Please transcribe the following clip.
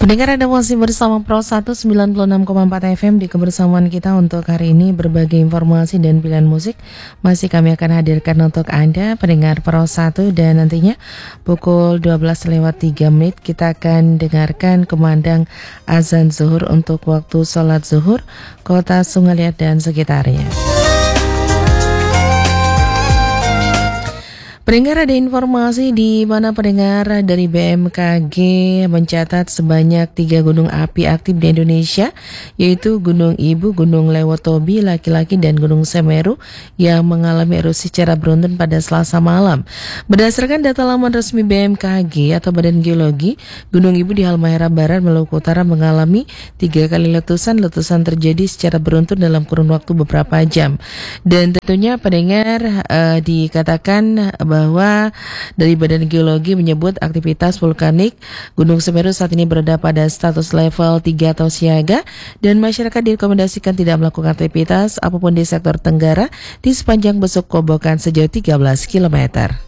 Pendengar, Anda masih bersama Pro 196,4 FM di kebersamaan kita untuk hari ini. Berbagai informasi dan pilihan musik masih kami akan hadirkan untuk Anda, pendengar Pro 1, dan nantinya pukul 12:03 kita akan dengarkan kumandang azan zuhur untuk waktu sholat zuhur Kota Sungaliat dan sekitarnya. Pendengar, ada informasi di mana pendengar dari BMKG mencatat sebanyak 3 gunung api aktif di Indonesia, yaitu Gunung Ibu, Gunung Lewotobi laki-laki, dan Gunung Semeru yang mengalami erupsi secara beruntun pada Selasa malam. Berdasarkan data laman resmi BMKG atau Badan Geologi, Gunung Ibu di Halmahera Barat, Maluku Utara mengalami 3 kali letusan. Letusan terjadi secara beruntun dalam kurun waktu beberapa jam. Dan tentunya pendengar dikatakan bahwa dari Badan Geologi menyebut aktivitas vulkanik Gunung Semeru saat ini berada pada status level 3 atau siaga, dan masyarakat direkomendasikan tidak melakukan aktivitas apapun di sektor Tenggara di sepanjang besuk Kobokan sejauh 13 km.